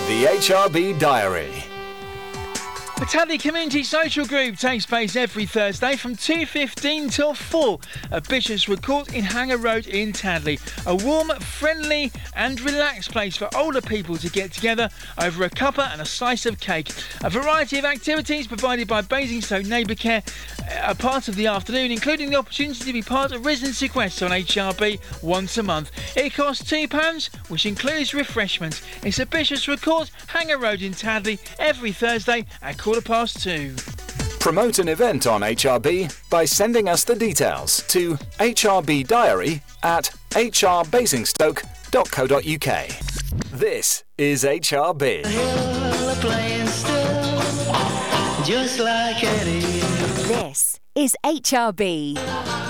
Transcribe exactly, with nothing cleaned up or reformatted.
The H R B Diary. The Tadley Community Social Group takes place every Thursday from two fifteen till four at Bishopswood Court in Hanger Road in Tadley. A warm, friendly and relaxed place for older people to get together over a cuppa and a slice of cake. A variety of activities provided by Basingstoke Neighbour Care are part of the afternoon, including the opportunity to be part of Residency Quest on H R B once a month. It costs two pounds, which includes refreshments. It's at Bishopswood Court, Hanger Road in Tadley, every Thursday at quarter past two. Promote an event on H R B by sending us the details to H R B Diary at h r basingstoke dot co dot u k. This is H R B. This is H R B.